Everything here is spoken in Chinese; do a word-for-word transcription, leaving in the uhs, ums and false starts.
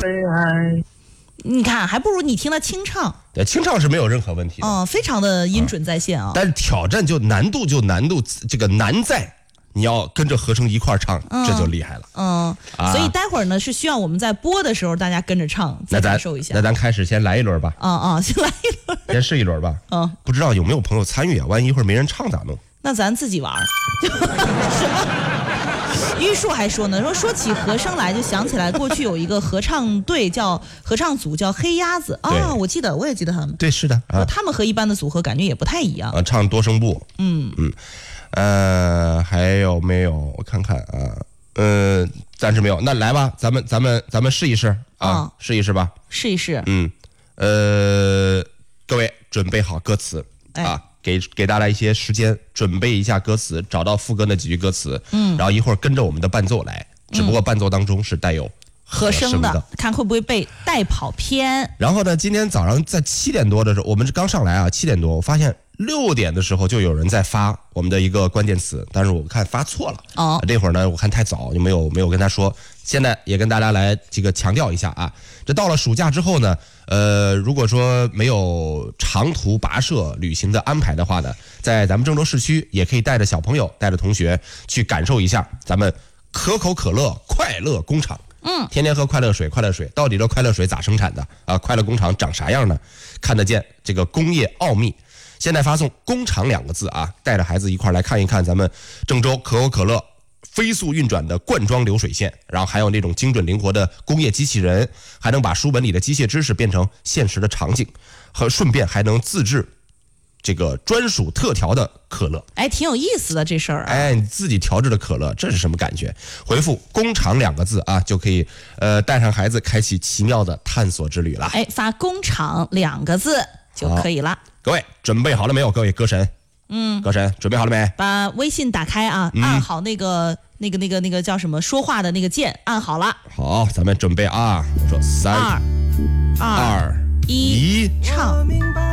爱。 你看，还不如你听他清唱。 对，清唱是没有任何问题的， 嗯、呃，非常的音准在线啊。 但是挑战就难度就难度这个难在。你要跟着和声一块儿唱、嗯，这就厉害了。 嗯、啊，所以待会儿呢是需要我们在播的时候大家跟着唱，再感受一下。 那咱开始先来一轮吧。 啊啊，先来一轮， 先试一轮吧。 嗯， 不知道有没有朋友参与啊？万一一会儿没人唱咋弄？ 那咱自己玩儿。什么？玉树还说呢，说说起和声来，就想起来过去有一个合唱队叫合唱组叫黑鸭子啊，我记得我也记得他们。 对，是的啊， 他们和一般的组合感觉也不太一样啊，唱多声部。 嗯嗯。呃，还有没有？我看看啊，呃，暂时没有。那来吧，咱们咱们咱们试一试啊，哦、试一试吧， 试一试。 嗯，呃，各位准备好歌词、哎、啊，给给大家一些时间准备一下歌词，找到副歌那几句歌词，嗯，然后一会儿跟着我们的伴奏来，只不过伴奏当中是带有和声的， 和声的看会不会被带跑偏。 然后呢，今天早上在七点多的时候，我们刚上来啊，七点多，我发现。六点的时候就有人在发我们的一个关键词，但是我看发错了。哦，这会儿呢，我看太早就没有没有跟他说。现在也跟大家来这个强调一下啊，这到了暑假之后呢，呃，如果说没有长途跋涉旅行的安排的话呢，在咱们郑州市区也可以带着小朋友、带着同学去感受一下咱们可口可乐快乐工厂。嗯，天天喝快乐水，快乐水到底这快乐水咋生产的啊？快乐工厂长啥样呢？看得见这个工业奥秘。现在发送工厂两个字啊，带着孩子一块来看一看咱们郑州可口可乐飞速运转的灌装流水线，然后还有那种精准灵活的工业机器人，还能把书本里的机械知识变成现实的场景，和顺便还能自制这个专属特调的可乐。 哎，挺有意思的这事儿啊。 哎，你自己调制的可乐，这是什么感觉？回复工厂两个字啊，就可以呃带上孩子开启奇妙的探索之旅了。 哎，发工厂两个字就可以了。 各位准备好了没有？各位歌神，嗯，歌神准备好了没？ 把微信打开啊，嗯、按好那个那个那个那个叫什么说话的那个键，按好了。 好，咱们准备啊，我说三二二二一，唱。